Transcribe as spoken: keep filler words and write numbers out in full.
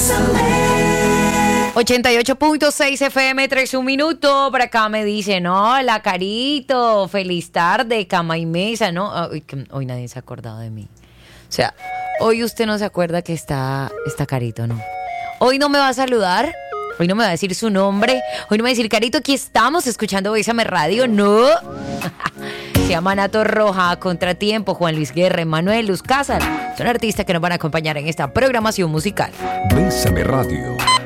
ochenta y ocho punto seis F M, tres, un minuto. Por acá me dicen, hola, Carito, feliz tarde, cama y mesa, ¿no? Hoy, hoy nadie se ha acordado de mí. O sea, hoy usted no se acuerda que está, está Carito, ¿no? Hoy no me va a saludar, hoy no me va a decir su nombre, hoy no me va a decir, Carito, aquí estamos escuchando Bésame Radio, ¿no? Se llama Nato Roja, Contratiempo, Juan Luis Guerra, Manuel Luz Cázar. Son artistas que nos van a acompañar en esta programación musical. Bésame Radio.